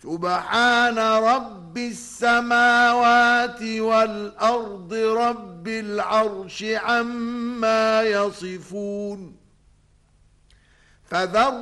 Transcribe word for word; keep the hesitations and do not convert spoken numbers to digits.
سبحان رب السماوات والأرض رب العرش عما يصفون فذر